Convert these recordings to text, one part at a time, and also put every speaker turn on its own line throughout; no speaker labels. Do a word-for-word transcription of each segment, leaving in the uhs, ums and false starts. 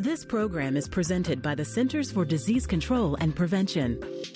This program is presented by the Centers for Disease Control and Prevention.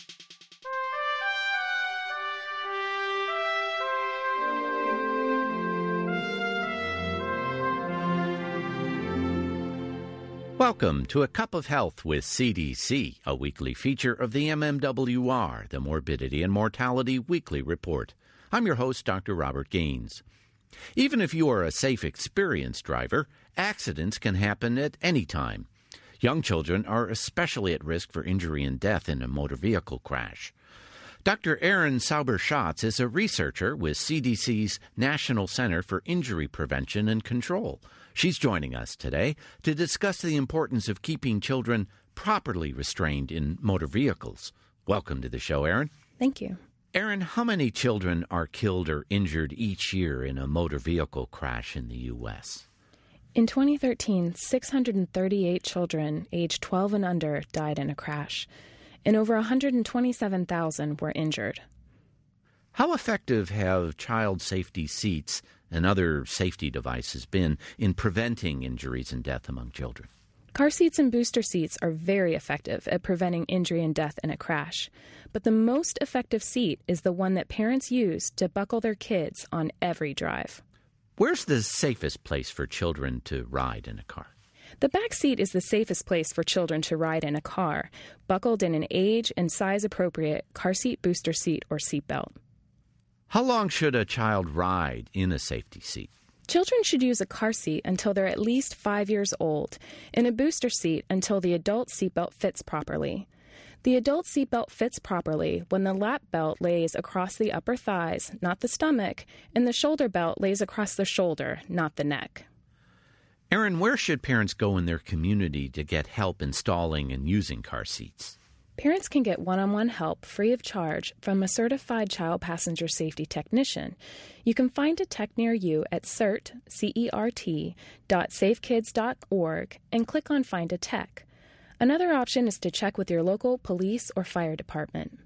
Welcome to A Cup of Health with C D C, a weekly feature of the M M W R, the Morbidity and Mortality Weekly Report. I'm your host, Doctor Robert Gaines. Even if you are a safe, experienced driver, accidents can happen at any time. Young children are especially at risk for injury and death in a motor vehicle crash. Doctor Erin Sauber-Schatz is a researcher with C D C's National Center for Injury Prevention and Control. She's joining us today to discuss the importance of keeping children properly restrained in motor vehicles. Welcome to the show, Erin.
Thank you.
Erin, how many children are killed or injured each year in a motor vehicle crash in the U S?
In twenty thirteen, six hundred thirty-eight children aged twelve and under died in a crash, and over one hundred twenty-seven thousand were injured.
How effective have child safety seats and other safety devices been in preventing injuries and death among children?
Car seats and booster seats are very effective at preventing injury and death in a crash. But the most effective seat is the one that parents use to buckle their kids on every drive.
Where's the safest place for children to ride in a car?
The back seat is the safest place for children to ride in a car, buckled in an age and size appropriate car seat, booster seat, or seatbelt.
How long should a child ride in a safety seat?
Children should use a car seat until they're at least five years old, and a booster seat until the adult seatbelt fits properly. The adult seatbelt fits properly when the lap belt lays across the upper thighs, not the stomach, and the shoulder belt lays across the shoulder, not the neck.
Erin, where should parents go in their community to get help installing and using car seats?
Parents can get one-on-one help free of charge from a certified child passenger safety technician. You can find a tech near you at cert, C E R T, dot safe kids dot org and click on Find a Tech. Another option is to check with your local police or fire department.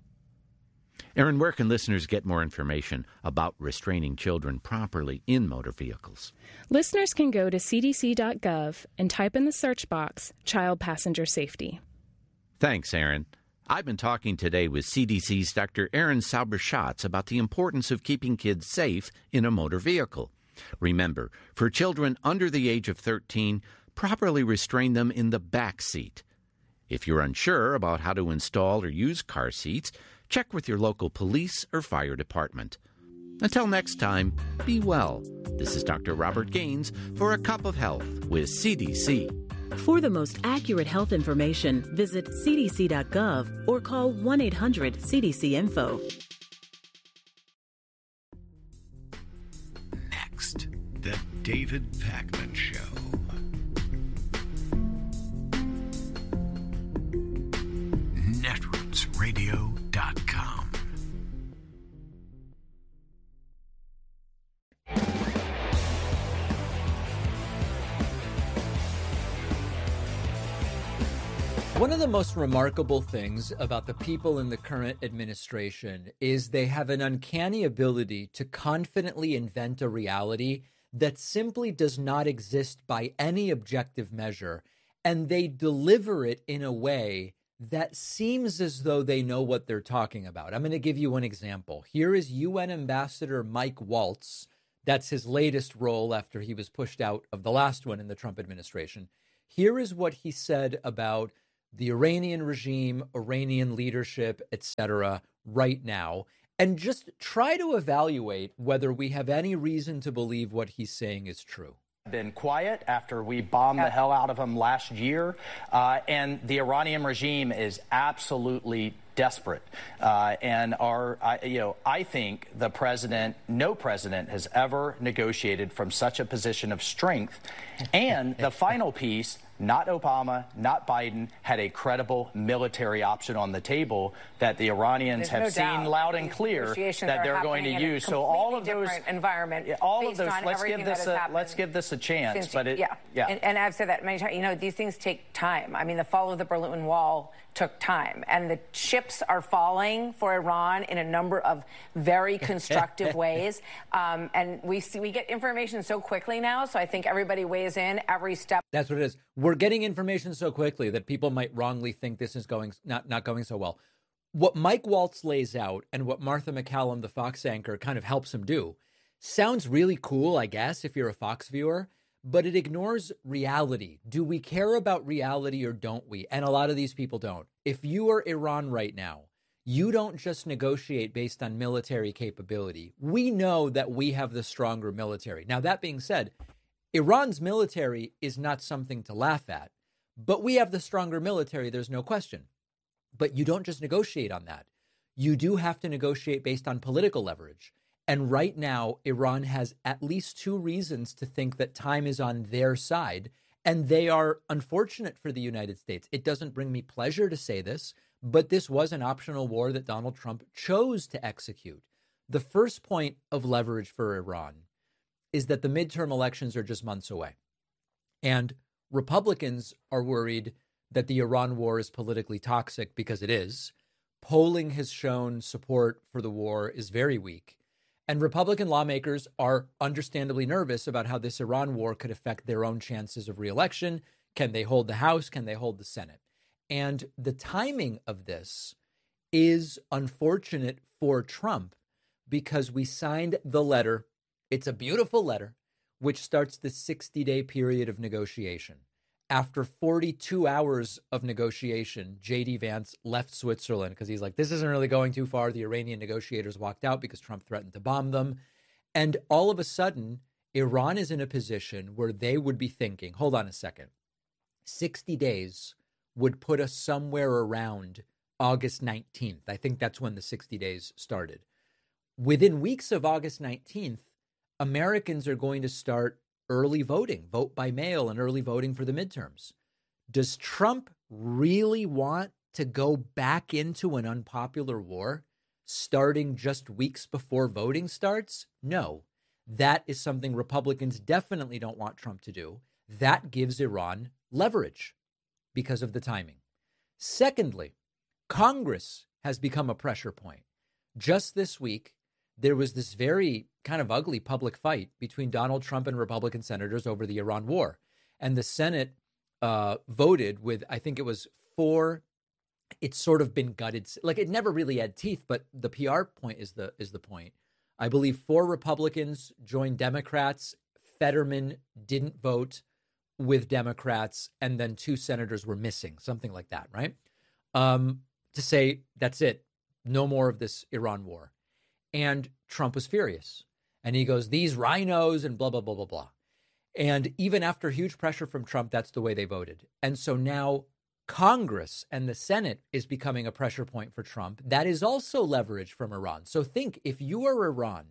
Erin, where can listeners get more information about restraining children properly in motor vehicles?
Listeners can go to C D C dot gov and type in the search box, Child Passenger Safety.
Thanks, Erin. I've been talking today with C D C's Doctor Erin Sauber-Schatz about the importance of keeping kids safe in a motor vehicle. Remember, for children under the age of thirteen, properly restrain them in the back seat. If you're unsure about how to install or use car seats, check with your local police or fire department. Until next time, be well. This is Doctor Robert Gaines for A Cup of Health with C D C.
For the most accurate health information, visit C D C dot gov or call one eight hundred C D C info.
Next, The David Pakman Show. netroots radio dot com.
One of the most remarkable things about the people in the current administration is they have an uncanny ability to confidently invent a reality that simply does not exist by any objective measure, and they deliver it in a way that seems as though they know what they're talking about. I'm going to give you one example. Here is U N Ambassador Mike Waltz. That's his latest role after he was pushed out of the last one in the Trump administration. Here is what he said about the Iranian regime, Iranian leadership, et cetera, right now, and just try to evaluate whether we have any reason to believe what he's saying is true.
Been quiet after we bombed the hell out of them last year, uh, and the Iranian regime is absolutely desperate. Uh, and our, I, you know, I think the president, no president has ever negotiated from such a position of strength. And the final piece, not Obama, not Biden, had a credible military option on the table that the Iranians
There's
have
no
seen
doubt.
loud and
These
clear that they're going to use. So all of those
environment,
all of
based
those.
on
Let's give
everything
this
that
a
has
let's give this a chance.
since-
But it,
yeah,
yeah.
And, and I've said that many times. You know, these things take time. I mean, the fall of the Berlin Wall took time, and the chips are falling for Iran in a number of very constructive ways. Um, and we see we get information so quickly now. So I think everybody weighs in every step.
That's what it is. We're we're getting information so quickly that people might wrongly think this is going not, not going so well. What Mike Waltz lays out and what Martha MacCallum, the Fox anchor, kind of helps him do sounds really cool, I guess, if you're a Fox viewer, but it ignores reality. Do we care about reality or don't we? And a lot of these people don't. If you are Iran right now, you don't just negotiate based on military capability. We know that we have the stronger military. Now, that being said, Iran's military is not something to laugh at, but we have the stronger military. There's no question. But you don't just negotiate on that. You do have to negotiate based on political leverage. And right now, Iran has at least two reasons to think that time is on their side. And they are unfortunate for the United States. It doesn't bring me pleasure to say this, but this was an optional war that Donald Trump chose to execute. The first point of leverage for Iran is that the midterm elections are just months away. And Republicans are worried that the Iran war is politically toxic, because it is. Polling has shown support for the war is very weak. And Republican lawmakers are understandably nervous about how this Iran war could affect their own chances of reelection. Can they hold the House? Can they hold the Senate? And the timing of this is unfortunate for Trump, because we signed the letter. It's a beautiful letter, which starts the sixty-day period of negotiation. After forty-two hours of negotiation, J D Vance left Switzerland because he's like, this isn't really going too far. The Iranian negotiators walked out because Trump threatened to bomb them. And all of a sudden, Iran is in a position where they would be thinking, hold on a second, sixty days would put us somewhere around August nineteenth. I think that's when the sixty days started. Within weeks of August nineteenth, Americans are going to start early voting, vote by mail and early voting for the midterms. Does Trump really want to go back into an unpopular war starting just weeks before voting starts? No, that is something Republicans definitely don't want Trump to do. That gives Iran leverage because of the timing. Secondly, Congress has become a pressure point. Just this week, there was this very kind of ugly public fight between Donald Trump and Republican senators over the Iran war. And the Senate uh, voted with, I think it was four, it's sort of been gutted. Like, it never really had teeth, but the P R point is the is the point. I believe four Republicans joined Democrats. Fetterman didn't vote with Democrats, and then two senators were missing, something like that, right? Um, to say, that's it, no more of this Iran war. And Trump was furious. And he goes, these rhinos and blah, blah, blah, blah, blah. And even after huge pressure from Trump, that's the way they voted. And so now Congress and the Senate is becoming a pressure point for Trump. That is also leverage from Iran. So think, if you are Iran,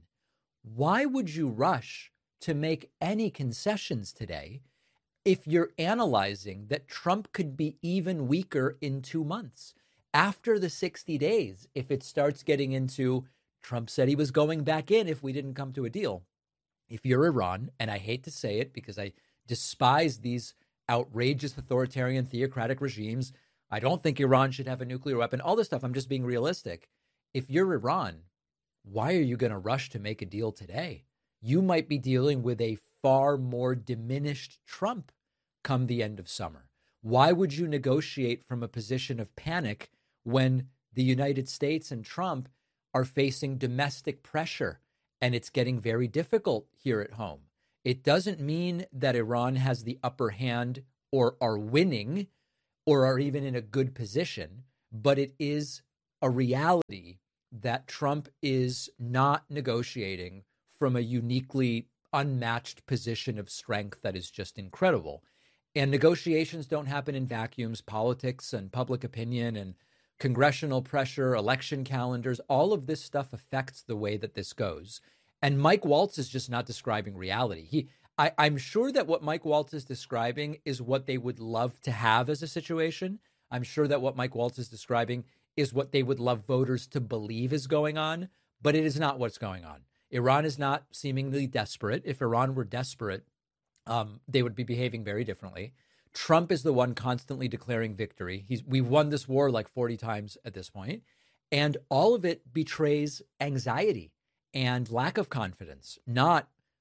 why would you rush to make any concessions today if you're analyzing that Trump could be even weaker in two months? After the sixty days, if it starts getting into, Trump said he was going back in if we didn't come to a deal. If you're Iran, and I hate to say it because I despise these outrageous authoritarian theocratic regimes, I don't think Iran should have a nuclear weapon, all this stuff, I'm just being realistic. If you're Iran, why are you going to rush to make a deal today? You might be dealing with a far more diminished Trump come the end of summer. Why would you negotiate from a position of panic when the United States and Trump are facing domestic pressure and it's getting very difficult here at home? It doesn't mean that Iran has the upper hand or are winning or are even in a good position, but it is a reality that Trump is not negotiating from a uniquely unmatched position of strength that is just incredible. And negotiations don't happen in vacuums. Politics and public opinion and congressional pressure, election calendars, all of this stuff affects the way that this goes. And Mike Waltz is just not describing reality. He, I, I'm sure that what Mike Waltz is describing is what they would love to have as a situation. I'm sure that what Mike Waltz is describing is what they would love voters to believe is going on, but it is not what's going on. Iran is not seemingly desperate. If Iran were desperate, um, they would be behaving very differently. Trump is the one constantly declaring victory. He's, we won this war like forty times at this point, and all of it betrays anxiety and lack of confidence, not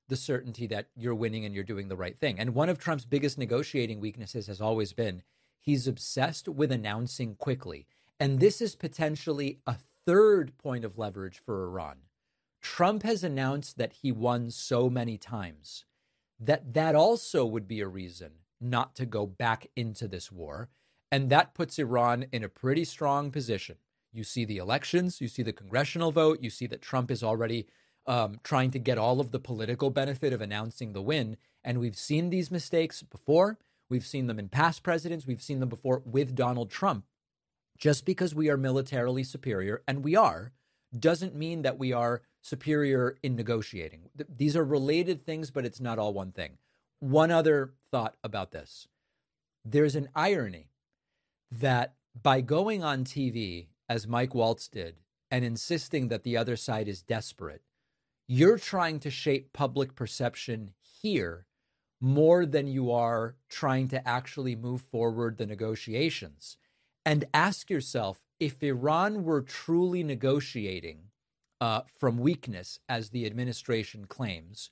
the certainty that you're winning and you're doing the right thing. And one of Trump's biggest negotiating weaknesses has always been he's obsessed with announcing quickly. And this is potentially a third point of leverage for Iran. Trump has announced that he won so many times that that also would be a reason not to go back into this war. And that puts Iran in a pretty strong position. You see the elections, you see the congressional vote, you see that Trump is already um, trying to get all of the political benefit of announcing the win. And we've seen these mistakes before. We've seen them in past presidents. We've seen them before with Donald Trump. Just because we are militarily superior, and we are, doesn't mean that we are superior in negotiating. Th- these are related things, but it's not all one thing. One other thought about this. There's an irony that by going on T V, as Mike Waltz did, and insisting that the other side is desperate, you're trying to shape public perception here more than you are trying to actually move forward the negotiations. And ask yourself, if Iran were truly negotiating uh, from weakness, as the administration claims,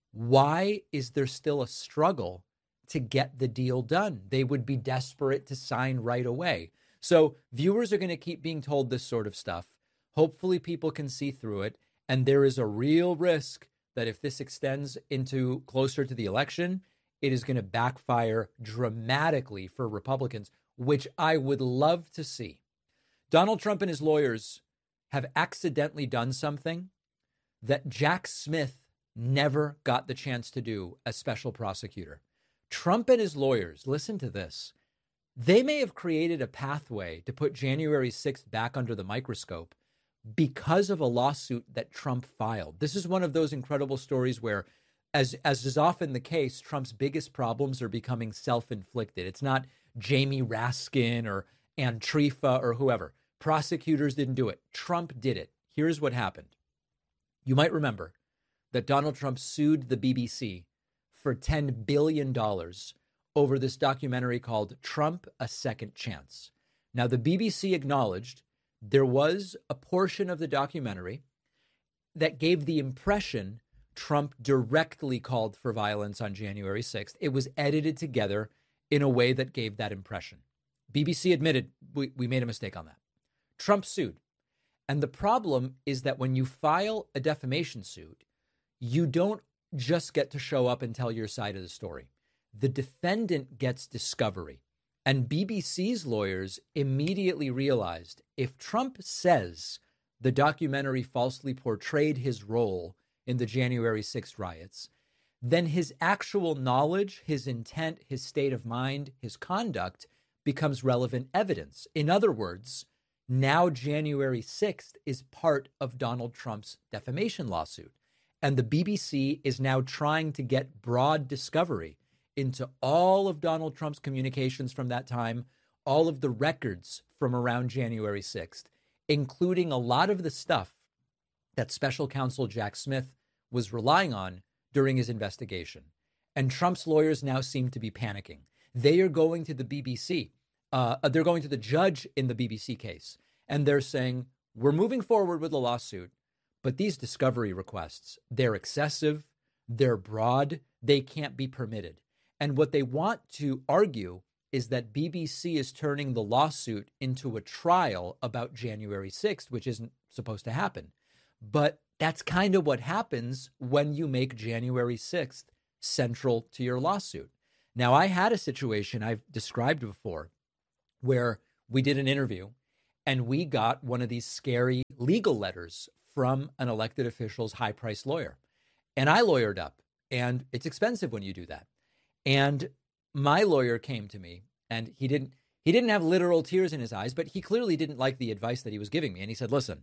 why is there still a struggle to get the deal done? They would be desperate to sign right away. So viewers are going to keep being told this sort of stuff. Hopefully people can see through it. And there is a real risk that if this extends into closer to the election, it is going to backfire dramatically for Republicans, which I would love to see. Donald Trump and his lawyers have accidentally done something that Jack Smith never got the chance to do as special prosecutor. Trump and his lawyers, listen to this. They may have created a pathway to put January sixth back under the microscope because of a lawsuit that Trump filed. This is one of those incredible stories where, as, as is often the case, Trump's biggest problems are becoming self-inflicted. It's not Jamie Raskin or Antifa or whoever. Prosecutors didn't do it. Trump did it. Here's what happened. You might remember that Donald Trump sued the B B C for ten billion dollars over this documentary called Trump, A Second Chance. Now, the B B C acknowledged there was a portion of the documentary that gave the impression Trump directly called for violence on January sixth. It was edited together in a way that gave that impression. B B C admitted we, we made a mistake on that. Trump sued. And the problem is that when you file a defamation suit, you don't just get to show up and tell your side of the story. The defendant gets discovery. And B B C's lawyers immediately realized if Trump says the documentary falsely portrayed his role in the January sixth riots, then his actual knowledge, his intent, his state of mind, his conduct becomes relevant evidence. In other words, now January sixth is part of Donald Trump's defamation lawsuit. And the B B C is now trying to get broad discovery into all of Donald Trump's communications from that time, all of the records from around January sixth, including a lot of the stuff that special counsel Jack Smith was relying on during his investigation. And Trump's lawyers now seem to be panicking. They are going to the B B C. Uh, they're going to the judge in the B B C case. And they're saying, we're moving forward with the lawsuit, but these discovery requests, they're excessive, they're broad, they can't be permitted. And what they want to argue is that B B C is turning the lawsuit into a trial about January sixth, which isn't supposed to happen. But that's kind of what happens when you make January sixth central to your lawsuit. Now, I had a situation I've described before where we did an interview and we got one of these scary legal letters from an elected official's high-priced lawyer. And I lawyered up, and it's expensive when you do that. And my lawyer came to me, and he didn't he didn't have literal tears in his eyes, but he clearly didn't like the advice that he was giving me. And he said, listen,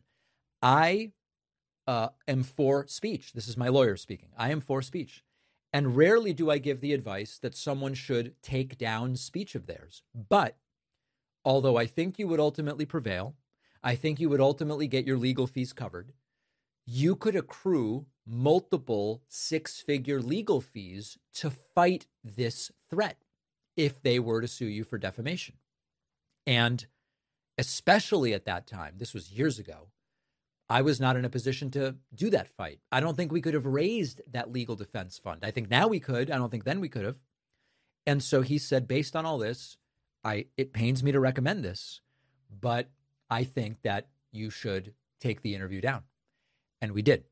I uh, am for speech. This is my lawyer speaking. I am for speech. And rarely do I give the advice that someone should take down speech of theirs. But although I think you would ultimately prevail, I think you would ultimately get your legal fees covered, you could accrue multiple six-figure legal fees to fight this threat if they were to sue you for defamation. And especially at that time, this was years ago, I was not in a position to do that fight. I don't think we could have raised that legal defense fund. I think now we could. I don't think then we could have. And so he said, based on all this, I it pains me to recommend this, but I think that you should take the interview down. And we did.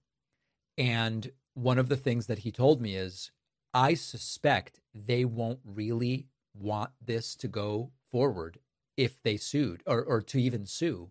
And one of the things that he told me is, I suspect they won't really want this to go forward if they sued or, or to even sue,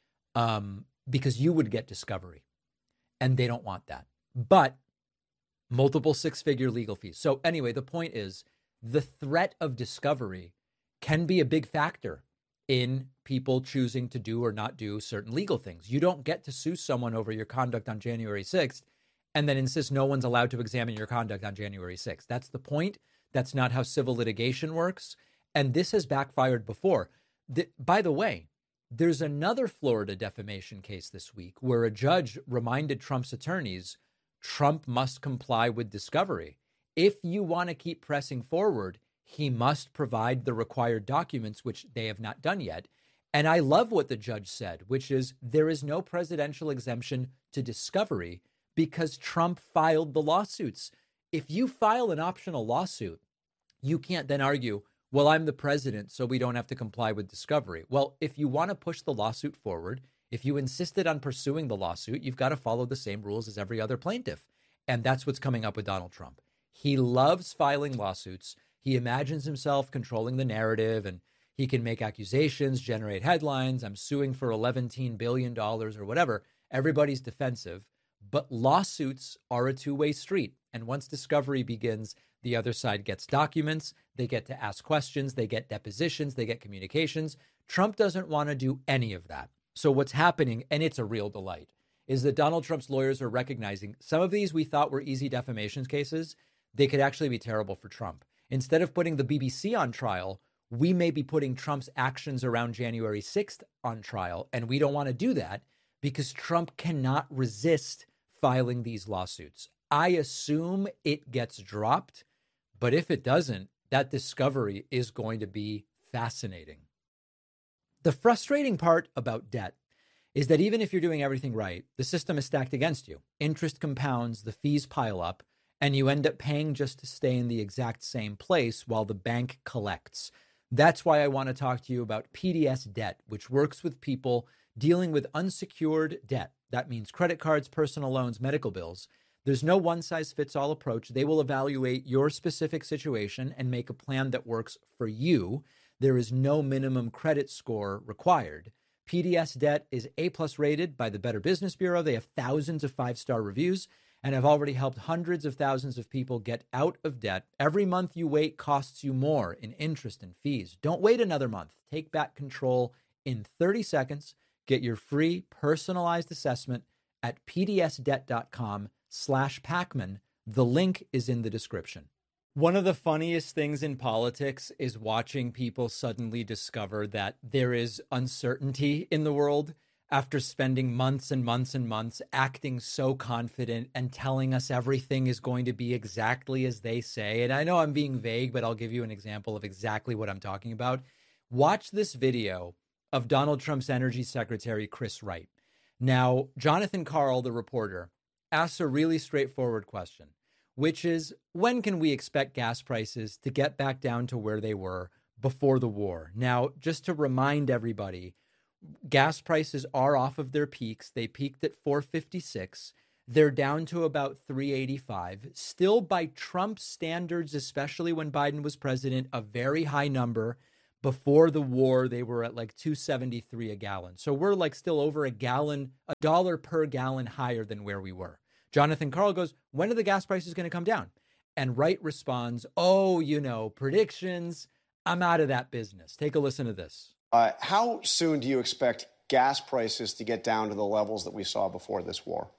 um, because you would get discovery and they don't want that. But multiple six-figure legal fees. So anyway, the point is the threat of discovery can be a big factor in people choosing to do or not do certain legal things. You don't get to sue someone over your conduct on January sixth and then insist no one's allowed to examine your conduct on January sixth. That's the point. That's not how civil litigation works. And this has backfired before. The, by the way, there's another Florida defamation case this week where a judge reminded Trump's attorneys, Trump must comply with discovery. If you want to keep pressing forward, he must provide the required documents, which they have not done yet. And I love what the judge said, which is there is no presidential exemption to discovery because Trump filed the lawsuits. If you file an optional lawsuit, you can't then argue, well, I'm the president, so we don't have to comply with discovery. Well, if you want to push the lawsuit forward, if you insisted on pursuing the lawsuit, you've got to follow the same rules as every other plaintiff. And that's what's coming up with Donald Trump. He loves filing lawsuits. He imagines himself controlling the narrative, and he can make accusations, generate headlines. I'm suing for eleven billion dollars or whatever. Everybody's defensive. But lawsuits are a two-way street. And once discovery begins, the other side gets documents. They get to ask questions. They get depositions. They get communications. Trump doesn't want to do any of that. So what's happening, and it's a real delight, is that Donald Trump's lawyers are recognizing some of these we thought were easy defamation cases. They could actually be terrible for Trump. Instead of putting the B B C on trial, we may be putting Trump's actions around January sixth on trial. And we don't want to do that because Trump cannot resist filing these lawsuits. I assume it gets dropped, but if it doesn't, that discovery is going to be fascinating. The frustrating part about debt is that even if you're doing everything right, the system is stacked against you. Interest compounds, the fees pile up, and you end up paying just to stay in the exact same place while the bank collects. That's why I want to talk to you about P D S Debt, which works with people dealing with unsecured debt. That means credit cards, personal loans, medical bills. There's no one-size-fits-all approach. They will evaluate your specific situation and make a plan that works for you. There is no minimum credit score required. P D S Debt is A-plus rated by the Better Business Bureau. They have thousands of five-star reviews and have already helped hundreds of thousands of people get out of debt. Every month you wait costs you more in interest and fees. Don't wait another month. Take back control in thirty seconds. Get your free personalized assessment at pdsdebt.com slash Pacman. The link is in the description. One of the funniest things in politics is watching people suddenly discover that there is uncertainty in the world after spending months and months and months acting so confident and telling us everything is going to be exactly as they say. And I know I'm being vague, but I'll give you an example of exactly what I'm talking about. Watch this video of Donald Trump's Energy Secretary, Chris Wright. Now, Jonathan Karl, the reporter, asks a really straightforward question, which is, when can we expect gas prices to get back down to where they were before the war? Now, just to remind everybody, gas prices are off of their peaks. They peaked at four fifty-six. They're down to about three eighty-five. Still, by Trump's standards, especially when Biden was president, a very high number. Before the war, they were at like two seventy-three a gallon. So we're like still over a gallon, a dollar per gallon higher than where we were. Jonathan Karl goes, when are the gas prices going to come down? And Wright responds, oh, you know, predictions. I'm out of that business. Take a listen to this.
Uh, how soon do you expect gas prices to get down to the levels that we saw before this war?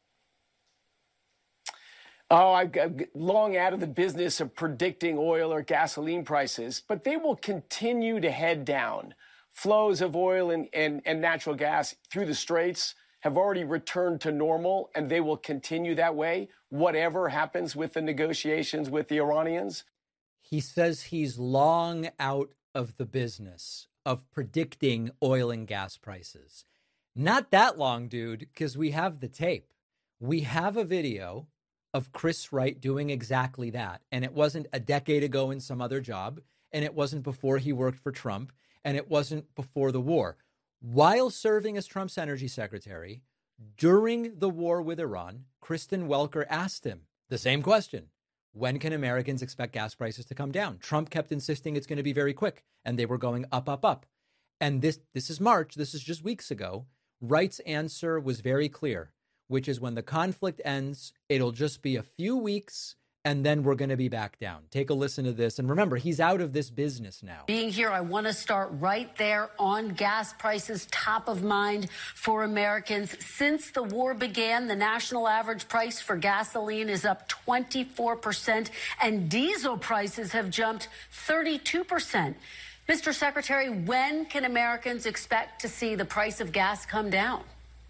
Oh, I've long out of the business of predicting oil or gasoline prices, but they will continue to head down. Flows of oil and, and, and natural gas through the straits have already returned to normal, and they will continue that way, whatever happens with the negotiations with the Iranians.
He says he's long out of the business of predicting oil and gas prices. Not that long, dude, because we have the tape. We have a video of Chris Wright doing exactly that. And it wasn't a decade ago in some other job. And it wasn't before he worked for Trump. And it wasn't before the war. While serving as Trump's energy secretary, during the war with Iran, Kristen Welker asked him the same question. When can Americans expect gas prices to come down? Trump kept insisting it's going to be very quick. And they were going up, up, up. And this, this is March. This is just weeks ago. Wright's answer was very clear, which is when the conflict ends, it'll just be a few weeks and then we're going to be back down. Take a listen to this. And remember, he's out of this business now.
Being here, I want to start right there on gas prices, top of mind for Americans. Since the war began, the national average price for gasoline is up twenty-four percent and diesel prices have jumped thirty-two percent. Mister Secretary, when can Americans expect to see the price of gas come down?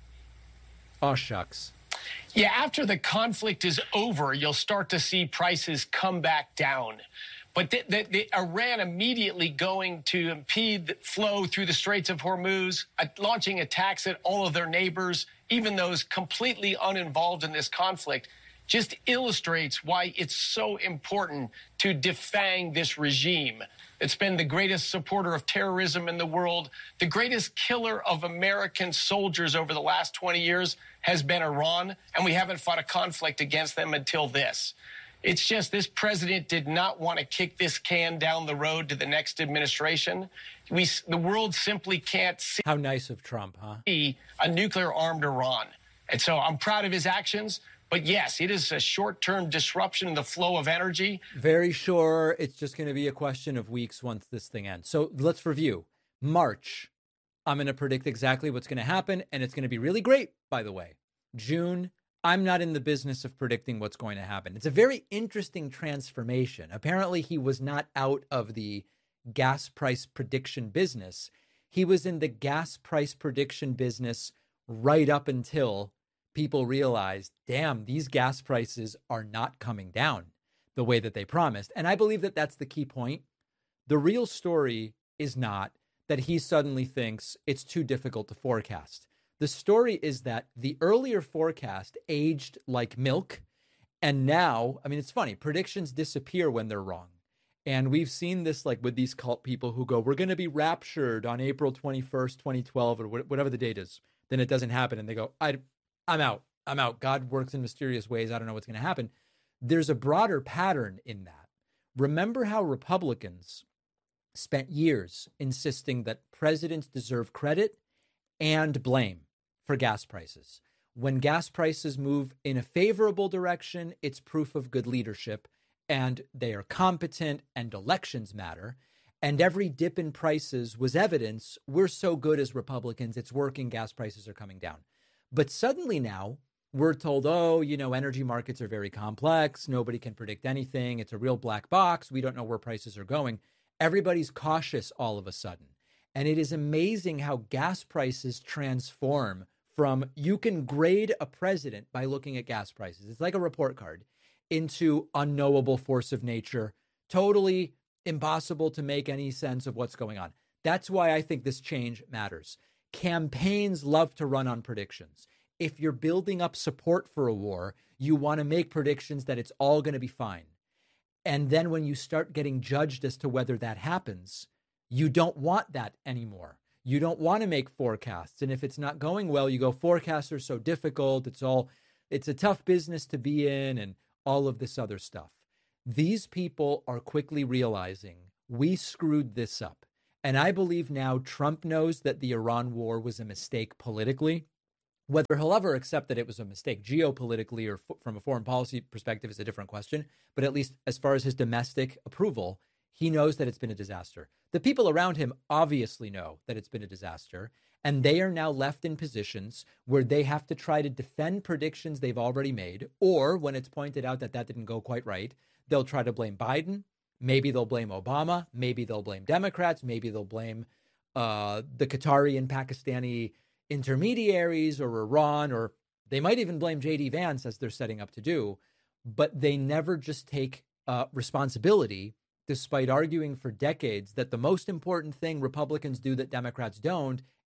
Oh, shucks.
Yeah, after the conflict is over, you'll start to see prices come back down. But the, the, the Iran immediately going to impede the flow through the Straits of Hormuz, uh, launching attacks at all of their neighbors, even those completely uninvolved in this conflict, just illustrates why it's so important to defang this regime. It's been the greatest supporter of terrorism in the world. The greatest killer of American soldiers over the last twenty years has been Iran, and we haven't fought a conflict against them until this. It's just this president did not want to kick this can down the road to the next administration. We, the world simply can't see.
How nice of Trump, huh?
A nuclear-armed Iran. And so I'm proud of his actions. But yes, it is a short-term disruption in the flow of energy.
Very sure it's just going to be a question of weeks once this thing ends. So let's review. March, I'm going to predict exactly what's going to happen, and it's going to be really great, by the way. June, I'm not in the business of predicting what's going to happen. It's a very interesting transformation. Apparently, he was not out of the gas price prediction business. He was in the gas price prediction business right up until people realized, damn, these gas prices are not coming down the way that they promised. And I believe that that's the key point. The real story is not that he suddenly thinks it's too difficult to forecast. The story is that the earlier forecast aged like milk. And now, I mean, it's funny, predictions disappear when they're wrong. And we've seen this like with these cult people who go, we're going to be raptured on April twenty-first, twenty twelve, or whatever the date is. Then it doesn't happen. And they go, I, I'm out. I'm out. God works in mysterious ways. I don't know what's going to happen. There's a broader pattern in that. Remember how Republicans spent years insisting that presidents deserve credit and blame for gas prices. When gas prices move in a favorable direction, it's proof of good leadership, and they are competent, and elections matter. And every dip in prices was evidence we're so good as Republicans, it's working, gas prices are coming down. But suddenly now we're told, oh, you know, energy markets are very complex. Nobody can predict anything. It's a real black box. We don't know where prices are going. Everybody's cautious all of a sudden. And it is amazing how gas prices transform from you can grade a president by looking at gas prices. It's like a report card into unknowable force of nature, totally impossible to make any sense of what's going on. That's why I think this change matters. Campaigns love to run on predictions. If you're building up support for a war, you want to make predictions that it's all going to be fine. And then when you start getting judged as to whether that happens, you don't want that anymore. You don't want to make forecasts. And if it's not going well, you go, forecasts are so difficult. It's all, it's a tough business to be in and all of this other stuff. These people are quickly realizing we screwed this up. And I believe now Trump knows that the Iran war was a mistake politically. Whether he'll ever accept that it was a mistake geopolitically or f- from a foreign policy perspective is a different question. But at least as far as his domestic approval, he knows that it's been a disaster. The people around him obviously know that it's been a disaster. And they are now left in positions where they have to try to defend predictions they've already made. Or when it's pointed out that that didn't go quite right, they'll try to blame Biden. Maybe they'll blame Obama. Maybe they'll blame Democrats. Maybe they'll blame uh, the Qatari and Pakistani intermediaries or Iran, or they might even blame J D Vance as they're setting up to do. But they never just take uh, responsibility, despite arguing for decades that the most important thing Republicans do that Democrats don't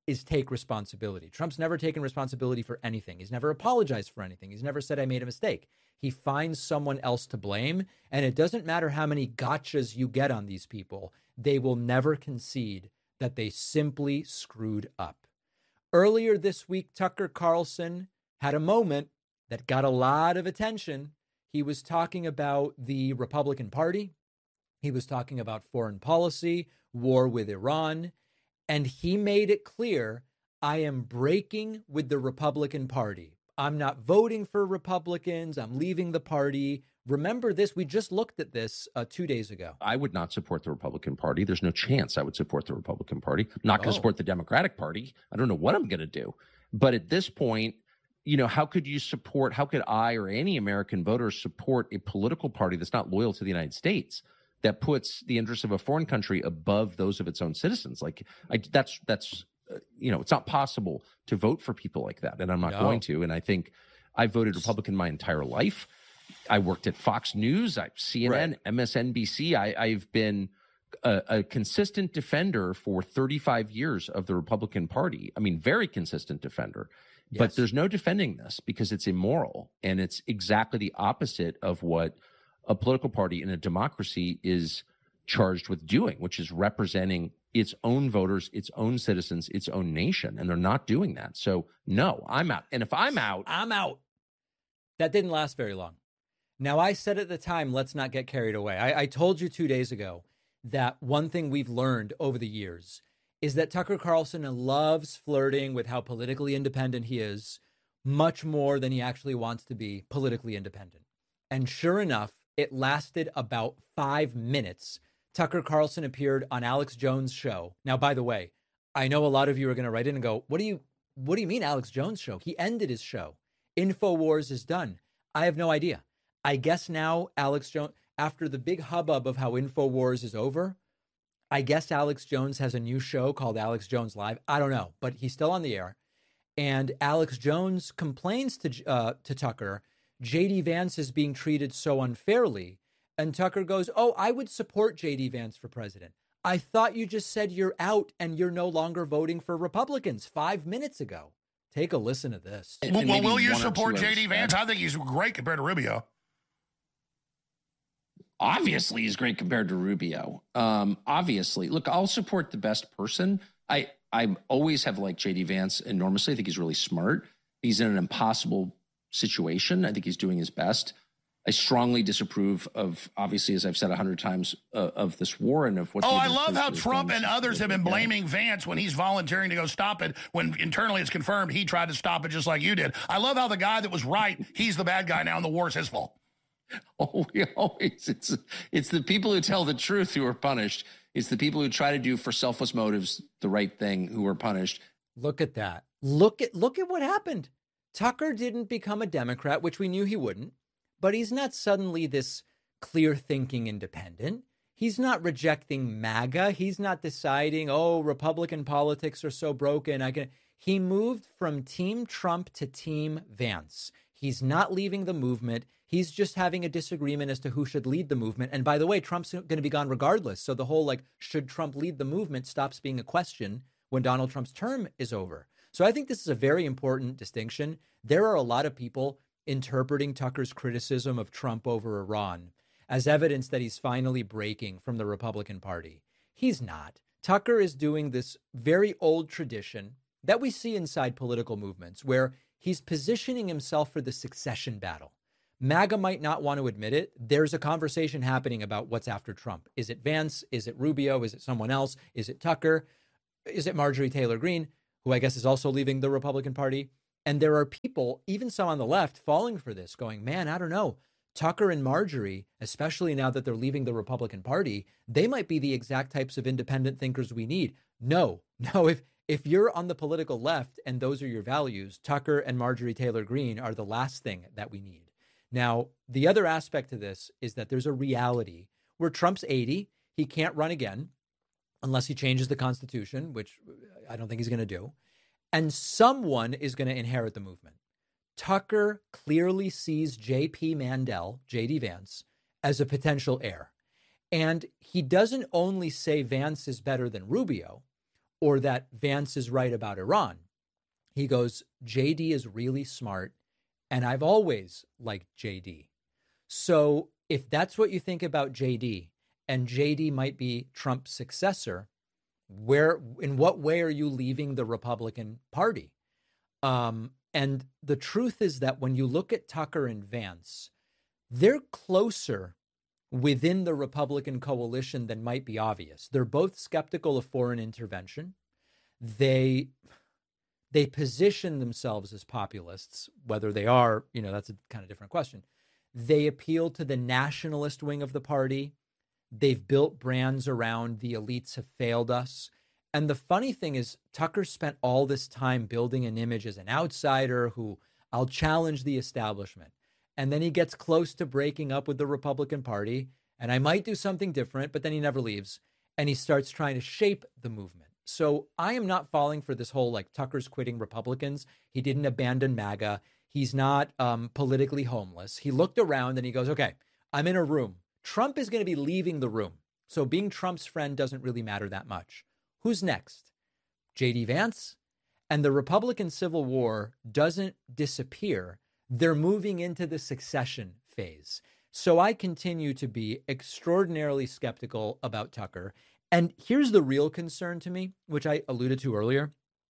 is take responsibility. Trump's never taken responsibility for anything. He's never apologized for anything. He's never said, I made a mistake. He finds someone else to blame. And it doesn't matter how many gotchas you get on these people. They will never concede that they simply screwed up. Earlier this week, Tucker Carlson had a moment that got a lot of attention. He was talking about the Republican Party. He was talking about foreign policy, war with Iran. And he made it clear, I am breaking with the Republican Party. I'm not voting for Republicans. I'm leaving the party. Remember this. We just looked at this uh, two days ago.
I would not support the Republican Party. There's no chance I would support the Republican Party. I'm not going to
Oh.
support the Democratic Party. I don't know what I'm going to do. But at this point, you know, how could you support, how could I or any American voter support a political party that's not loyal to the United States, that puts the interests of a foreign country above those of its own citizens? Like, I, that's, that's, uh, you know, it's not possible to vote for people like that. And I'm not
No.
going to. And I think I voted Republican my entire life. I worked at Fox News, I, C N N,
Right.
M S N B C. I, I've been a, a consistent defender for thirty-five years of the Republican Party. I mean, very consistent defender.
Yes.
But there's no defending this because it's immoral. And it's exactly the opposite of what a political party in a democracy is charged with doing, which is representing its own voters, its own citizens, its own nation. And they're not doing that. So, no, I'm out. And if I'm out,
I'm out. That didn't last very long. Now, I said at the time, let's not get carried away. I, I told you two days ago that one thing we've learned over the years is that Tucker Carlson loves flirting with how politically independent he is, much more than he actually wants to be politically independent. And sure enough, it lasted about five minutes. Tucker Carlson appeared on Alex Jones' show. Now, by the way, I know a lot of you are going to write in and go, what do you, what do you mean Alex Jones' show? He ended his show. InfoWars is done. I have no idea. I guess now Alex Jones, after the big hubbub of how InfoWars is over, I guess Alex Jones has a new show called Alex Jones Live. I don't know, but he's still on the air. And Alex Jones complains to uh, to Tucker, J D Vance is being treated so unfairly. And Tucker goes, oh, I would support J D Vance for president. I thought you just said you're out and you're no longer voting for Republicans five minutes ago. Take a listen to this.
Well, well will you support J D Vance? I think he's great compared to Rubio.
Obviously, he's great compared to Rubio. Um, obviously, look, I'll support the best person. I I always have liked J D Vance enormously. I think he's really smart. He's in an impossible situation. I think he's doing his best. I strongly disapprove of, obviously, as I've said a hundred times, uh, of this war and of what.
Oh,
the
I love how
administration has
Trump
done.
and others have been blaming Vance when he's volunteering to go stop it, when internally it's confirmed he tried to stop it just like you did. I love how the guy that was right, he's the bad guy now and the war's his fault.
Oh, we always, it's, it's the people who tell the truth who are punished. It's the people who try to do for selfless motives the right thing who are punished.
Look at that. Look at look at what happened. Tucker didn't become a Democrat, which we knew he wouldn't, but he's not suddenly this clear-thinking independent. He's not rejecting MAGA. He's not deciding, oh, Republican politics are so broken. I can. He moved from Team Trump to Team Vance. He's not leaving the movement. He's just having a disagreement as to who should lead the movement. And by the way, Trump's going to be gone regardless. So the whole, like, should Trump lead the movement stops being a question when Donald Trump's term is over. So I think this is a very important distinction. There are a lot of people interpreting Tucker's criticism of Trump over Iran as evidence that he's finally breaking from the Republican Party. He's not. Tucker is doing this very old tradition that we see inside political movements where he's positioning himself for the succession battle. MAGA might not want to admit it. There's a conversation happening about what's after Trump. Is it Vance? Is it Rubio? Is it someone else? Is it Tucker? Is it Marjorie Taylor Greene, who I guess is also leaving the Republican Party? And there are people, even some on the left, falling for this, going, man, I don't know. Tucker and Marjorie, especially now that they're leaving the Republican Party, they might be the exact types of independent thinkers we need. No, no, if if you're on the political left and those are your values, Tucker and Marjorie Taylor Greene are the last thing that we need. Now, the other aspect to this is that there's a reality where Trump's eighty. He can't run again unless he changes the Constitution, which I don't think he's going to do. And someone is going to inherit the movement. Tucker clearly sees J P Mandel, J D Vance, as a potential heir. And he doesn't only say Vance is better than Rubio. or that Vance is right about Iran. He goes, J D is really smart, and I've always liked J D. So if that's what you think about J D, and J D might be Trump's successor, where, in what way are you leaving the Republican Party? Um, and the truth is that when you look at Tucker and Vance, they're closer within the Republican coalition than might be obvious. They're both skeptical of foreign intervention. They they position themselves as populists, whether they are, you know, that's a kind of different question. They appeal to the nationalist wing of the party. They've built brands around the elites have failed us. And the funny thing is, Tucker spent all this time building an image as an outsider who, I'll challenge the establishment. And then he gets close to breaking up with the Republican Party, and I might do something different, but then he never leaves, and he starts trying to shape the movement. So I am not falling for this whole, like, Tucker's quitting Republicans. He didn't abandon MAGA. He's not um, politically homeless. He looked around and he goes, okay, I'm in a room. Trump is going to be leaving the room. So being Trump's friend doesn't really matter that much. Who's next? J D Vance? And the Republican Civil War doesn't disappear. They're moving into the succession phase. So I continue to be extraordinarily skeptical about Tucker. And here's the real concern to me, which I alluded to earlier.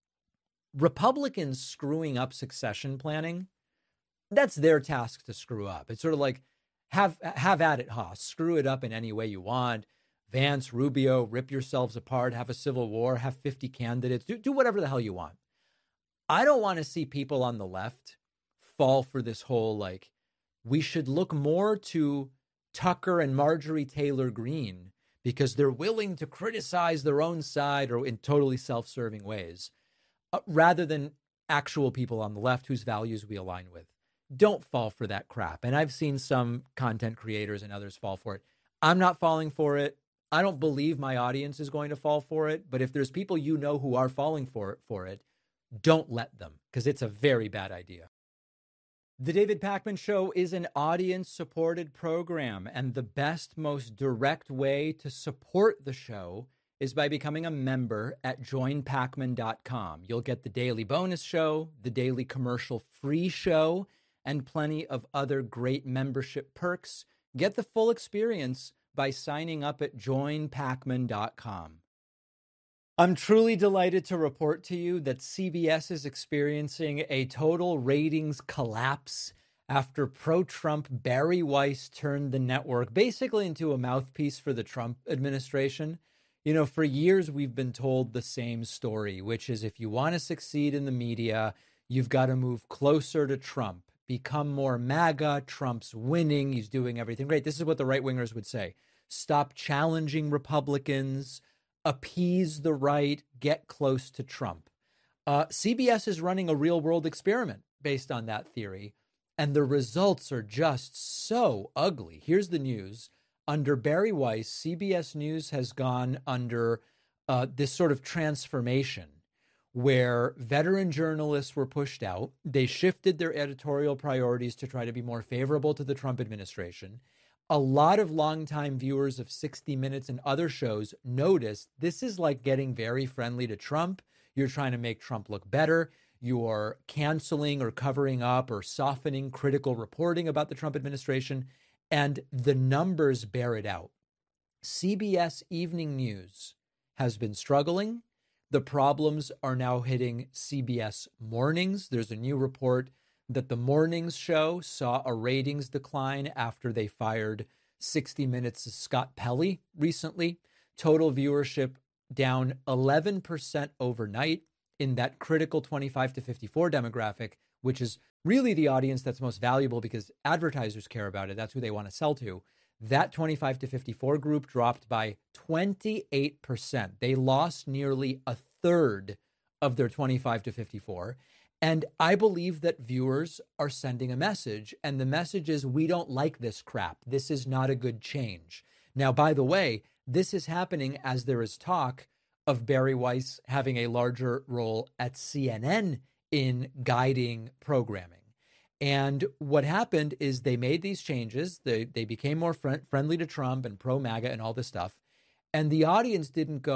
Republicans screwing up succession planning, that's their task to screw up. It's sort of like, have have at it, Haas. Screw it up in any way you want. Vance, Rubio, rip yourselves apart, have a civil war, have fifty candidates, do, do whatever the hell you want. I don't want to see people on the left fall for this whole, like, we should look more to Tucker and Marjorie Taylor Greene because they're willing to criticize their own side or in totally self-serving ways, uh, rather than actual people on the left whose values we align with. Don't fall for that crap. And I've seen some content creators and others fall for it. I'm not falling for it. I don't believe my audience is going to fall for it. But if there's people you know who are falling for it, for it, don't let them, because it's a very bad idea. The David Pakman Show is an audience-supported program, and the best, most direct way to support the show is by becoming a member at join pakman dot com. You'll get the daily bonus show, the daily commercial-free show, and plenty of other great membership perks. Get the full experience by signing up at join pakman dot com. I'm truly delighted to report to you that C B S is experiencing a total ratings collapse after pro-Trump Barry Weiss turned the network basically into a mouthpiece for the Trump administration. You know, for years we've been told the same story, which is if you want to succeed in the media, you've got to move closer to Trump, become more MAGA. Trump's winning. He's doing everything great. This is what the right-wingers would say. Stop challenging Republicans, appease the right, get close to Trump. Uh, C B S is running a real-world experiment based on that theory, and the results are just so ugly. Here's the news. Under Barry Weiss, C B S News has gone under uh, this sort of transformation where veteran journalists were pushed out. They shifted their editorial priorities to try to be more favorable to the Trump administration. A lot of longtime viewers of sixty minutes and other shows noticed this is like getting very friendly to Trump. You're trying to make Trump look better. You're canceling or covering up or softening critical reporting about the Trump administration. And the numbers bear it out. C B S Evening News has been struggling. The problems are now hitting C B S Mornings. There's a new report that the Mornings show saw a ratings decline after they fired sixty minutes' Scott Pelley recently. Total viewership down eleven percent overnight in that critical twenty-five to fifty-four demographic, which is really the audience that's most valuable because advertisers care about it. That's who they want to sell to. That twenty-five to fifty-four group dropped by twenty-eight percent. They lost nearly a third of their twenty-five to fifty-four. And I believe that viewers are sending a message, and the message is, we don't like this crap. This is not a good change. Now, by the way, this is happening as there is talk of Barry Weiss having a larger role at C N N in guiding programming. And what happened is they made these changes. They, they became more friend, friendly to Trump and pro-MAGA and all this stuff. And the audience didn't go,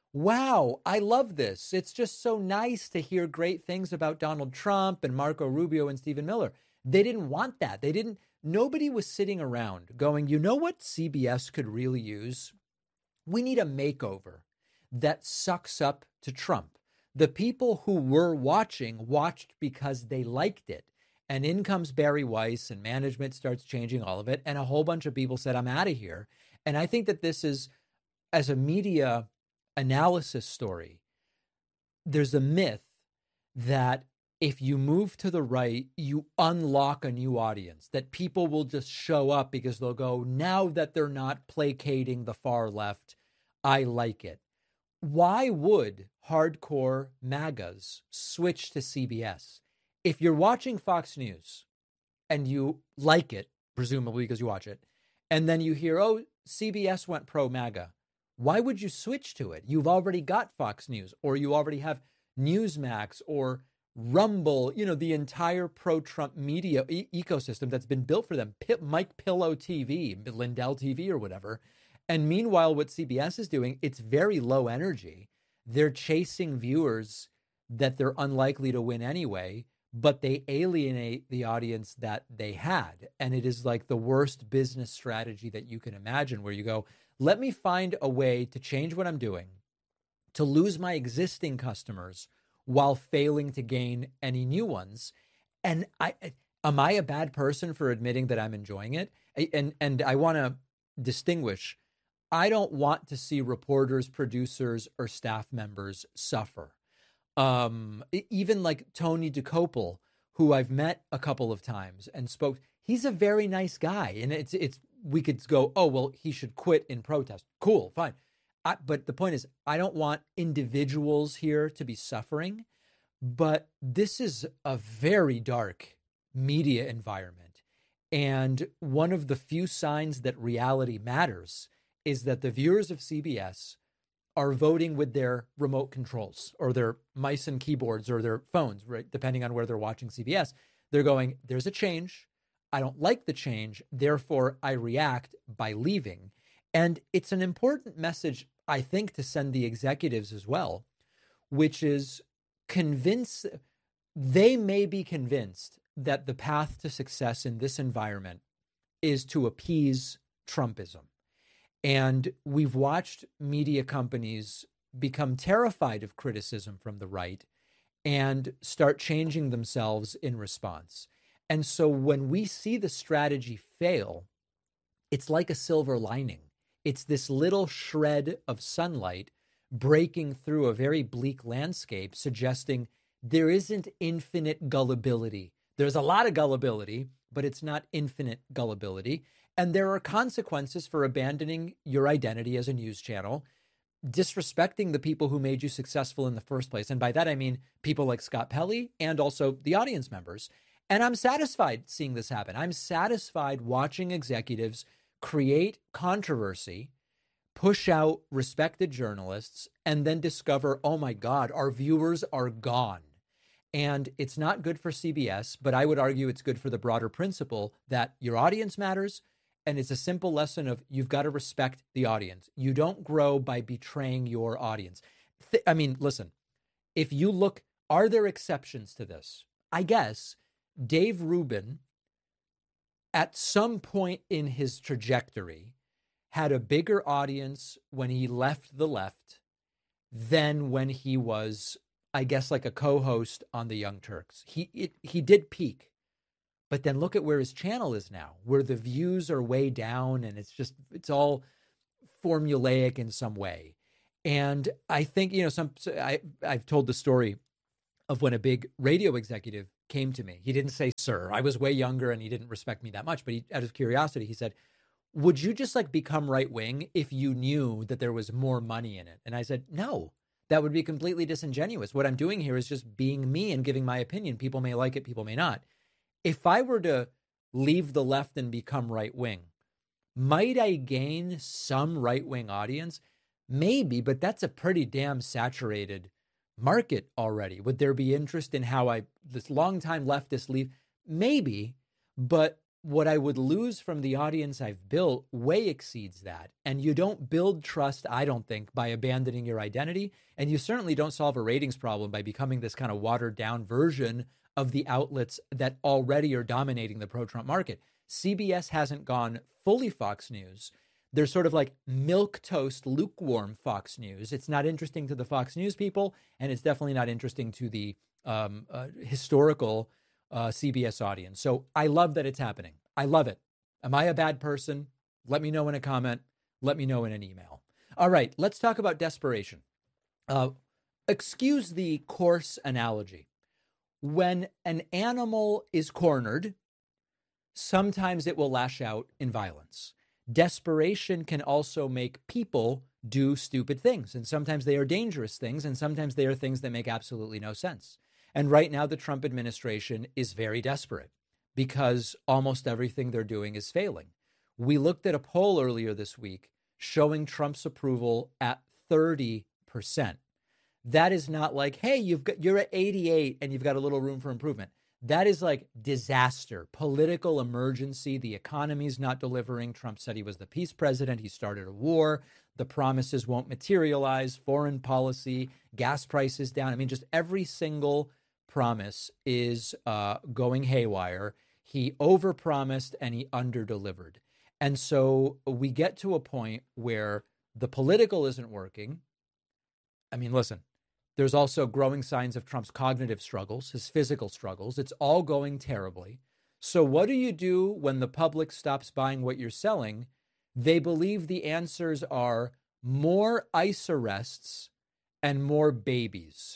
wow, I love this. It's just so nice to hear great things about Donald Trump and Marco Rubio and Stephen Miller. They didn't want that. They didn't, nobody was sitting around going, you know what C B S could really use? We need a makeover that sucks up to Trump. The people who were watching watched because they liked it. And in comes Barry Weiss and management starts changing all of it. And a whole bunch of people said, I'm out of here. And I think that this is, as a media analysis story, there's a myth that if you move to the right, you unlock a new audience, that people will just show up because they'll go, now that they're not placating the far left, I like it. Why would hardcore MAGAs switch to C B S? If you're watching Fox News and you like it, presumably because you watch it, and then you hear, oh, C B S went pro MAGA, why would you switch to it? You've already got Fox News, or you already have Newsmax or Rumble, you know, the entire pro-Trump media e- ecosystem that's been built for them, P- Mike Pillow T V, Lindell T V or whatever. And meanwhile, what C B S is doing, it's very low energy. They're chasing viewers that they're unlikely to win anyway, but they alienate the audience that they had. And it is like the worst business strategy that you can imagine, where you go, let me find a way to change what I'm doing, to lose my existing customers while failing to gain any new ones. And I, am I a bad person for admitting that I'm enjoying it? And, and I want to distinguish. I don't want to see reporters, producers, or staff members suffer. Um, even like Tony DeCopel, who I've met a couple of times and spoke, he's a very nice guy. And it's, it's, we could go, oh, well, he should quit in protest. Cool, fine. I, but the point is, I don't want individuals here to be suffering, but this is a very dark media environment. And one of the few signs that reality matters is that the viewers of C B S are voting with their remote controls or their mice and keyboards or their phones, right? Depending on where they're watching C B S, they're going, there's a change. I don't like the change. Therefore, I react by leaving. And it's an important message, I think, to send the executives as well, which is convince, they may be convinced that the path to success in this environment is to appease Trumpism. And we've watched media companies become terrified of criticism from the right and start changing themselves in response. And so when we see the strategy fail, it's like a silver lining. It's this little shred of sunlight breaking through a very bleak landscape, suggesting there isn't infinite gullibility. There's a lot of gullibility, but it's not infinite gullibility. And there are consequences for abandoning your identity as a news channel, disrespecting the people who made you successful in the first place. And by that, I mean people like Scott Pelley and also the audience members. And I'm satisfied seeing this happen. I'm satisfied watching executives create controversy, push out respected journalists, and then discover, oh my God, our viewers are gone. And it's not good for C B S, but I would argue it's good for the broader principle that your audience matters. And it's a simple lesson of you've got to respect the audience. You don't grow by betraying your audience. Th- I mean, listen, if you look, are there exceptions to this? I guess Dave Rubin, at some point in his trajectory, had a bigger audience when he left the left than when he was, I guess, like a co-host on the Young Turks. He it, he did peak. But then look at where his channel is now, where the views are way down and it's just, it's all formulaic in some way. And I think, you know, some, I, I've told the story of when a big radio executive came to me. He didn't say, sir, I was way younger and he didn't respect me that much. But he, out of curiosity, he said, would you just like become right wing if you knew that there was more money in it? And I said, no, that would be completely disingenuous. What I'm doing here is just being me and giving my opinion. People may like it, people may not. If I were to leave the left and become right wing, might I gain some right wing audience? Maybe, but that's a pretty damn saturated market already. Would there be interest in how I, this longtime leftist leave? Maybe, but what I would lose from the audience I've built way exceeds that. And you don't build trust, I don't think, by abandoning your identity. And you certainly don't solve a ratings problem by becoming this kind of watered down version of the outlets that already are dominating the pro-Trump market. C B S hasn't gone fully Fox News. They're sort of like milquetoast, lukewarm Fox News. It's not interesting to the Fox News people, and it's definitely not interesting to the um, uh, historical uh, C B S audience. So I love that it's happening. I love it. Am I a bad person? Let me know in a comment. Let me know in an email. All right, let's talk about desperation. Uh, excuse the coarse analogy. When an animal is cornered, sometimes it will lash out in violence. Desperation can also make people do stupid things. And sometimes they are dangerous things. And sometimes they are things that make absolutely no sense. And right now, the Trump administration is very desperate because almost everything they're doing is failing. We looked at a poll earlier this week showing Trump's approval at thirty percent. That is not like, hey, you've got, you're at eighty-eight and you've got a little room for improvement. That is like disaster, political emergency. The economy's not delivering. Trump said he was the peace president. He started a war. The promises won't materialize. Foreign policy, gas prices down. I mean, just every single promise is uh, going haywire. He overpromised and he underdelivered. And so we get to a point where the political isn't working. I mean, listen. There's also growing signs of Trump's cognitive struggles, his physical struggles. It's all going terribly. So what do you do when the public stops buying what you're selling? They believe the answers are more ICE arrests and more babies.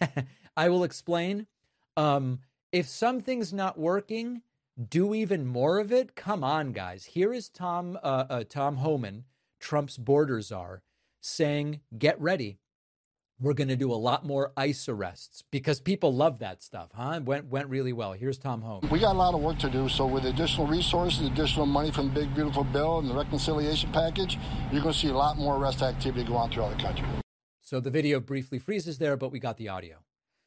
I will explain. Um, if something's not working, do even more of it. Come on, guys. Here is Tom, uh, uh, Tom Homan, Trump's border czar, saying, get ready. We're going to do a lot more ICE arrests because people love that stuff, huh? It went, went really well. Here's Tom Homan.
We got a lot of work to do. So with additional resources, additional money from the big, beautiful bill and the reconciliation package, you're going to see a lot more arrest activity go on throughout the country.
So the video briefly freezes there, but we got the audio.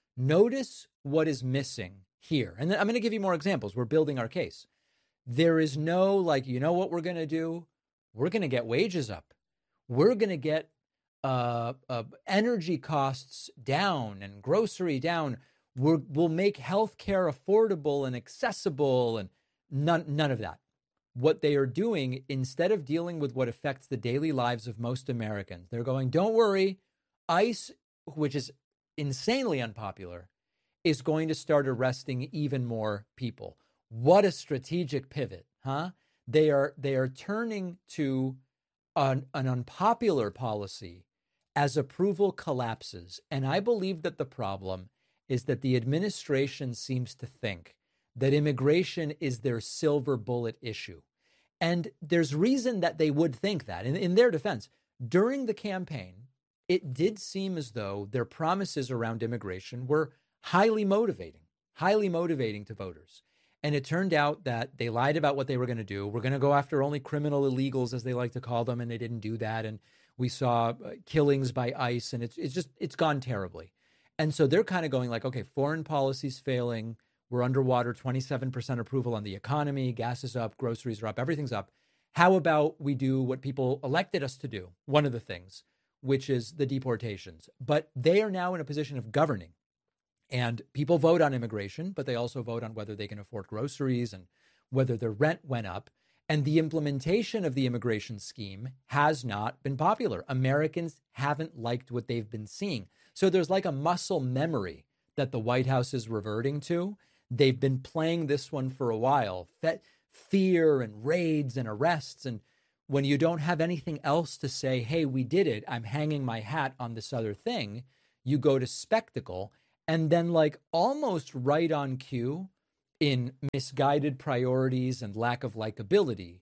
Notice what is missing here. And I'm going to give you more examples. We're building our case. There is no like, you know what we're going to do? We're going to get wages up. We're going to get Uh, uh, energy costs down and grocery down. We're, we'll make healthcare affordable and accessible and none, none of that. What they are doing, instead of dealing with what affects the daily lives of most Americans, they're going, don't worry, ICE, which is insanely unpopular, is going to start arresting even more people. What a strategic pivot, huh? They are, they are turning to an, an unpopular policy as approval collapses. And I believe that the problem is that the administration seems to think that immigration is their silver bullet issue. And there's reason that they would think that. In, in their defense, during the campaign, it did seem as though their promises around immigration were highly motivating, highly motivating to voters. And it turned out that they lied about what they were going to do. We're going to go after only criminal illegals, as they like to call them, and they didn't do that. And we saw killings by ICE, and it's it's just, it's gone terribly. And so they're kind of going like, okay, foreign policy's failing. We're underwater, twenty-seven percent approval on the economy. Gas is up, groceries are up, everything's up. How about we do what people elected us to do? One of the things, which is the deportations. But they are now in a position of governing. And people vote on immigration, but they also vote on whether they can afford groceries and whether their rent went up. And the implementation of the immigration scheme has not been popular. Americans haven't liked what they've been seeing. So there's like a muscle memory that the White House is reverting to. They've been playing this one for a while. Fe- fear and raids and arrests. And when you don't have anything else to say, hey, we did it, I'm hanging my hat on this other thing, you go to spectacle. And then like almost right on cue, in misguided priorities and lack of likability,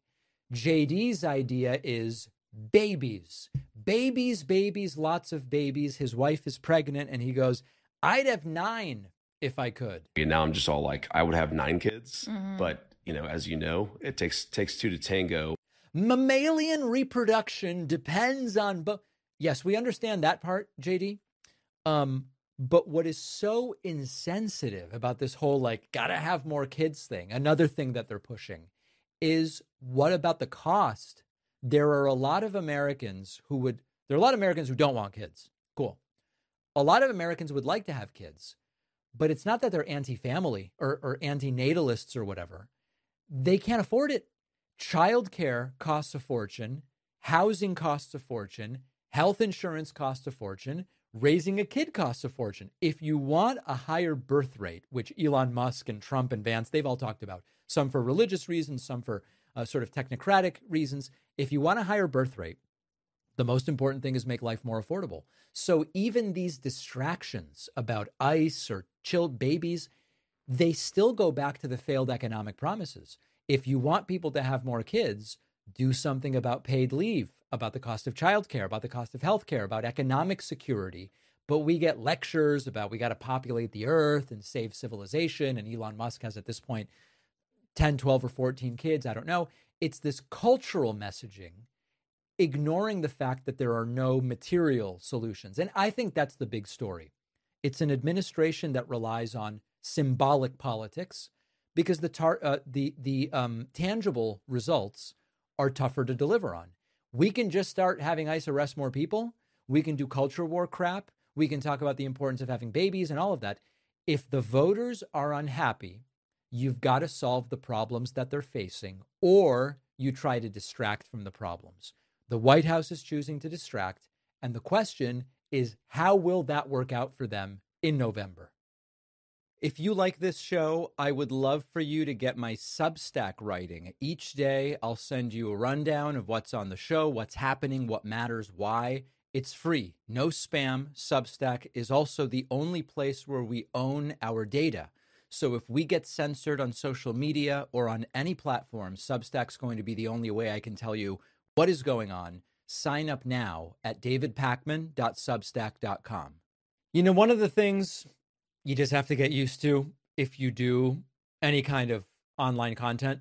J D's idea is babies, babies, babies, lots of babies. His wife is pregnant and he goes, I'd have nine if I could.
And now I'm just all like, I would have nine kids.
Mm-hmm.
But, you know, as you know, it takes takes two to tango.
Mammalian reproduction depends on both. Yes, we understand that part, J D. Um, But what is so insensitive about this whole, like, gotta have more kids thing, another thing that they're pushing, is, what about the cost? There are a lot of Americans who would, there are a lot of Americans who don't want kids. Cool. A lot of Americans would like to have kids, but it's not that they're anti-family or, or anti-natalists or whatever. They can't afford it. Childcare costs a fortune. Housing costs a fortune. Health insurance costs a fortune. Raising a kid costs a fortune. If you want a higher birth rate, which Elon Musk and Trump and Vance, they've all talked about, some for religious reasons, some for uh, sort of technocratic reasons. If you want a higher birth rate, the most important thing is make life more affordable. So even these distractions about ICE or chilled babies, they still go back to the failed economic promises. If you want people to have more kids, do something about paid leave, about the cost of childcare, about the cost of healthcare, about economic security. But we get lectures about we got to populate the earth and save civilization. And Elon Musk has at this point ten, twelve, or fourteen kids. I don't know. It's this cultural messaging, ignoring the fact that there are no material solutions. And I think that's the big story. It's an administration that relies on symbolic politics because the tar- uh, the the um, tangible results are tougher to deliver on. We can just start having ICE arrest more people. We can do culture war crap. We can talk about the importance of having babies and all of that. If the voters are unhappy, you've got to solve the problems that they're facing, or you try to distract from the problems. The White House is choosing to distract. And the question is, how will that work out for them in November? If you like this show, I would love for you to get my Substack writing. Each day, I'll send you a rundown of what's on the show, what's happening, what matters, why. It's free, no spam. Substack is also the only place where we own our data. So if we get censored on social media or on any platform, Substack's going to be the only way I can tell you what is going on. Sign up now at david pakman dot substack dot com. You know, one of the things you just have to get used to if you do any kind of online content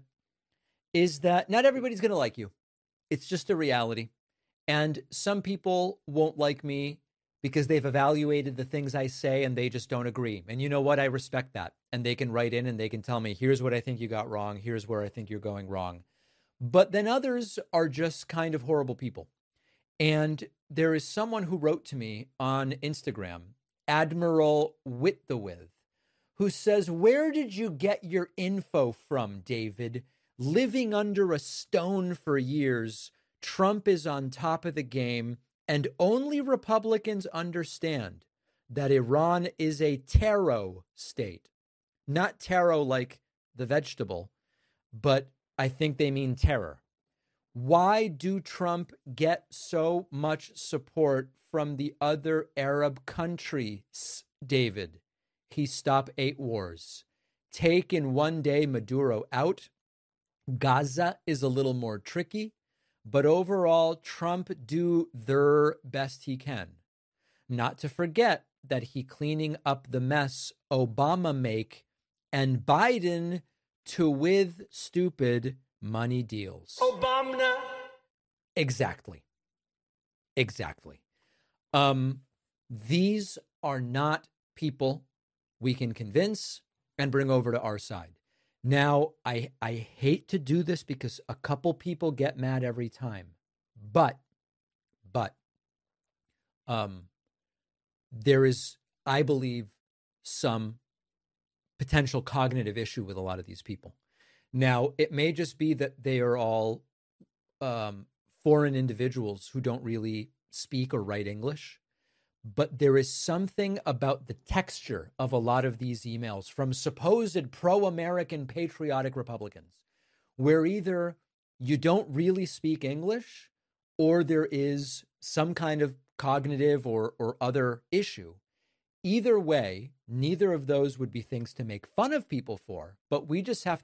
is that not everybody's going to like you. It's just a reality. And some people won't like me because they've evaluated the things I say and they just don't agree. And you know what? I respect that. And they can write in and they can tell me, here's what I think you got wrong. Here's where I think you're going wrong. But then others are just kind of horrible people. And there is someone who wrote to me on Instagram, Admiral Whitthewith, who says, where did you get your info from, David? Living under a stone for years, Trump is on top of the game, and only Republicans understand that Iran is a taro state. Not taro like the vegetable, but I think they mean terror. Why do Trump get so much support from the other Arab countries, David? He stopped eight wars. Take in one day Maduro out. Gaza is a little more tricky, but overall, Trump do their best he can. Not to forget that he cleaning up the mess Obama make and Biden to with stupid money deals. Obama. Exactly. Exactly. Um, these are not people we can convince and bring over to our side. Now, I I hate to do this because a couple people get mad every time, but, but, um, there is, I believe, some potential cognitive issue with a lot of these people. Now, it may just be that they are all um, foreign individuals who don't really speak or write English, but there is something about the texture of a lot of these emails from supposed pro-American patriotic Republicans, where either you don't really speak English or there is some kind of cognitive or, or other issue. Either way, neither of those would be things to make fun of people for, but we just have